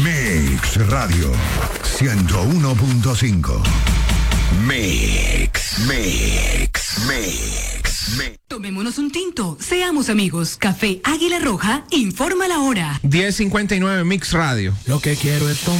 Mix Radio 101.5. Mix. Tomémonos un tinto, seamos amigos. Café Águila Roja informa la hora. 10:59 Mix Radio. Lo que quiero es tomar.